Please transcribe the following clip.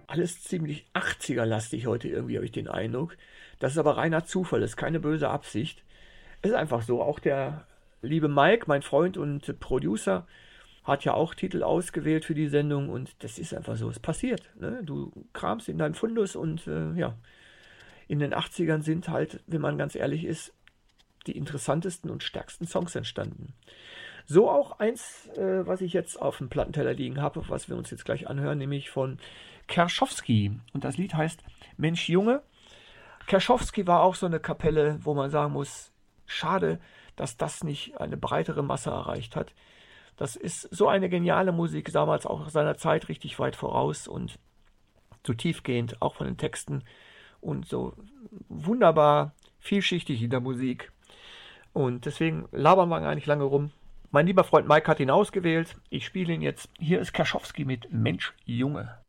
alles ziemlich 80er-lastig heute irgendwie, habe ich den Eindruck. Das ist aber reiner Zufall, das ist keine böse Absicht. Es ist einfach so. Auch der liebe Mike, mein Freund und Producer, hat ja auch Titel ausgewählt für die Sendung und das ist einfach so. Es passiert. Ne? Du kramst in deinem Fundus und ja, in den 80ern sind halt, wenn man ganz ehrlich ist, die interessantesten und stärksten Songs entstanden. So auch eins, was ich jetzt auf dem Plattenteller liegen habe, was wir uns jetzt gleich anhören, nämlich von Kerschowski. Und das Lied heißt Mensch Junge. Kerschowski war auch so eine Kapelle, wo man sagen muss, schade, dass das nicht eine breitere Masse erreicht hat. Das ist so eine geniale Musik, damals auch seiner Zeit richtig weit voraus und so tiefgehend, auch von den Texten und so wunderbar vielschichtig in der Musik. Und deswegen labern wir gar nicht lange rum. Mein lieber Freund Mike hat ihn ausgewählt. Ich spiele ihn jetzt. Hier ist Kerschowski mit Mensch Junge.